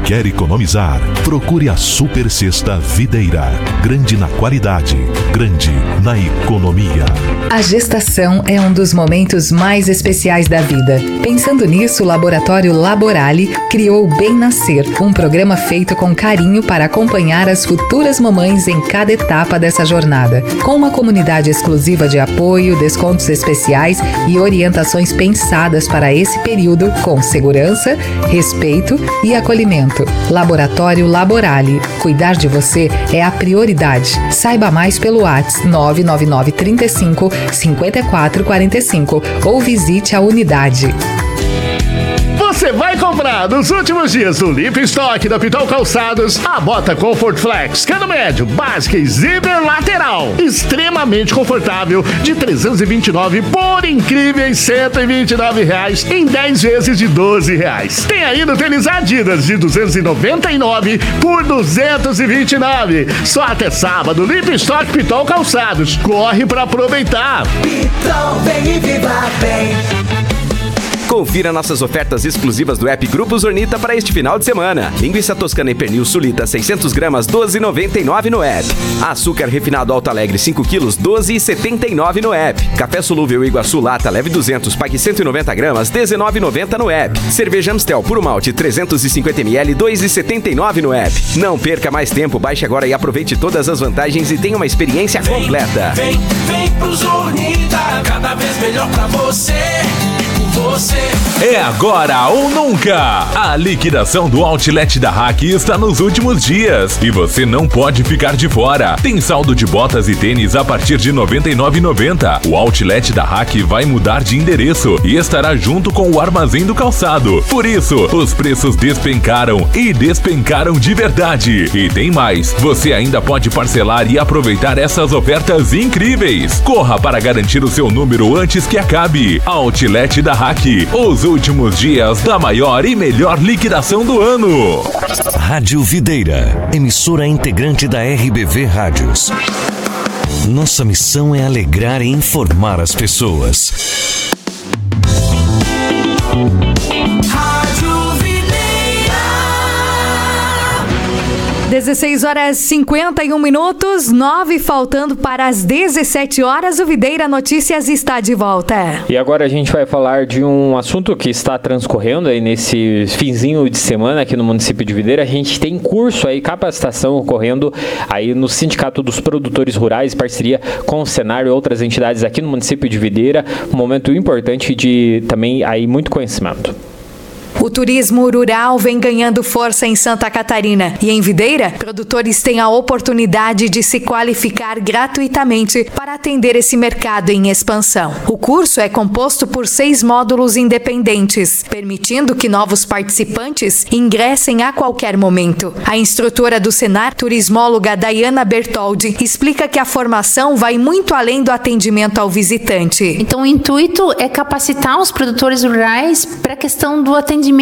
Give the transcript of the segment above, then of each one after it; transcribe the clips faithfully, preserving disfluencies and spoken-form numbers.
Quer economizar? Procure a Super Sexta Videira. Grande na qualidade, grande na economia. A gestação é um dos momentos mais especiais da vida. Pensando nisso, o Laboratório Laborale criou o Bem Nascer, um programa feito com carinho para acompanhar as futuras mamães em cada etapa dessa jornada. Com uma comunidade exclusiva de apoio, descontos especiais e orientações pensadas para esse período com segurança, respeito e acolhimento. Laboratório Laborale. Cuidar de você é a prioridade. Saiba mais pelo WhatsApp nove nove nove, três cinco, cinco quatro quatro cinco ou visite a unidade. Você vai comprar nos últimos dias do Limpa Estoque da Pitol Calçados a bota Comfort Flex, cano médio, básica e zíper lateral. Extremamente confortável, de trezentos e vinte e nove por incríveis cento e vinte e nove reais em dez vezes de doze reais. Tem ainda o tênis Adidas de duzentos e noventa e nove por duzentos e vinte e nove. Só até sábado, Limpa Estoque Pitol Calçados. Corre pra aproveitar. Pitol, vem e viva bem. Confira nossas ofertas exclusivas do app Grupo Zornita para este final de semana. Linguiça toscana e pernil sulita seiscentos gramas, doze reais e noventa e nove centavos no app. Açúcar refinado Alto Alegre cinco quilos, doze reais e setenta e nove centavos no app. Café solúvel Iguaçu Lata leve duzentos, pague cento e noventa gramas, dezenove reais e noventa centavos no app. Cerveja Amstel Puro Malte trezentos e cinquenta mililitros, dois reais e setenta e nove centavos no app. Não perca mais tempo, baixe agora e aproveite todas as vantagens e tenha uma experiência vem, completa. Vem, vem pro Zornita, cada vez melhor pra você. Você. É agora ou nunca! A liquidação do Outlet da Hack está nos últimos dias e você não pode ficar de fora. Tem saldo de botas e tênis a partir de noventa e nove reais e noventa centavos. O Outlet da Hack vai mudar de endereço e estará junto com o Armazém do Calçado. Por isso, os preços despencaram e despencaram de verdade. E tem mais, você ainda pode parcelar e aproveitar essas ofertas incríveis. Corra para garantir o seu número antes que acabe. Outlet da Hack, os últimos dias da maior e melhor liquidação do ano. Rádio Videira, emissora integrante da R B V Rádios. Nossa missão é alegrar e informar as pessoas. dezesseis horas e cinquenta e um minutos, nove faltando para as dezessete horas, o Videira Notícias está de volta. E agora a gente vai falar de um assunto que está transcorrendo aí nesse finzinho de semana aqui no município de Videira. A gente tem curso aí, capacitação ocorrendo aí no Sindicato dos Produtores Rurais, parceria com o Senar e outras entidades aqui no município de Videira. Um momento importante de também aí muito conhecimento. O turismo rural vem ganhando força em Santa Catarina e em Videira, produtores têm a oportunidade de se qualificar gratuitamente para atender esse mercado em expansão. O curso é composto por seis módulos independentes, permitindo que novos participantes ingressem a qualquer momento. A instrutora do Senar, turismóloga Dayana Bertoldi, explica que a formação vai muito além do atendimento ao visitante. Então, o intuito é capacitar os produtores rurais para a questão do atendimento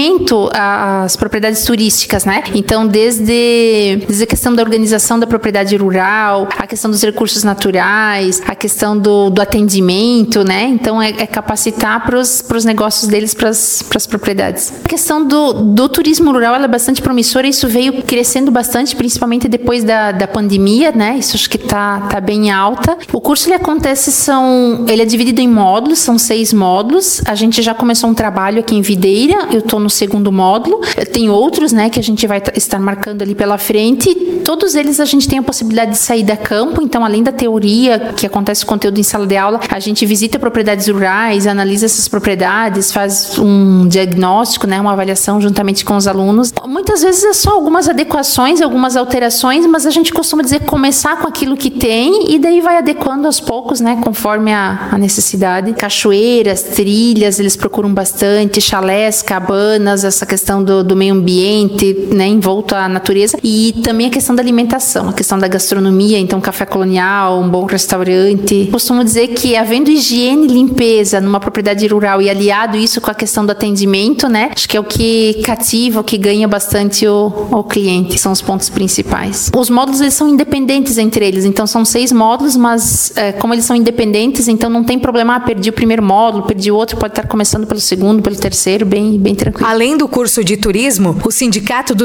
às propriedades turísticas, né? Então, desde, desde a questão da organização da propriedade rural, a questão dos recursos naturais, a questão do, do atendimento, né? Então, é, é capacitar para os negócios deles, para as propriedades. A questão do, do turismo rural, ela é bastante promissora, isso veio crescendo bastante, principalmente depois da, da pandemia, né? Isso acho que está tá bem alta. O curso, ele acontece, são, ele é dividido em módulos, são seis módulos. A gente já começou um trabalho aqui em Videira, eu estou no segundo módulo, tem outros, né, que a gente vai estar marcando ali pela frente. Todos eles a gente tem a possibilidade de sair da campo, então além da teoria que acontece o conteúdo em sala de aula, a gente visita propriedades rurais, analisa essas propriedades, faz um diagnóstico, né, uma avaliação juntamente com os alunos. Muitas vezes é só algumas adequações, algumas alterações, mas a gente costuma dizer começar com aquilo que tem e daí vai adequando aos poucos, né, conforme a, a necessidade. Cachoeiras, trilhas, eles procuram bastante, chalés, cabanas, essa questão do, do meio ambiente, né, envolto à natureza, e também a questão da alimentação, a questão da gastronomia, então café colonial, um bom restaurante. Costumo dizer que havendo higiene e limpeza numa propriedade rural e aliado isso com a questão do atendimento, né, acho que é o que cativa, o que ganha bastante o, o cliente, são os pontos principais. Os módulos, eles são independentes entre eles, então são seis módulos, mas é, como eles são independentes, então não tem problema, ah, perdi o primeiro módulo, perdi o outro, pode estar começando pelo segundo, pelo terceiro, bem, bem tranquilo. Além do curso de turismo, o Sindicato dos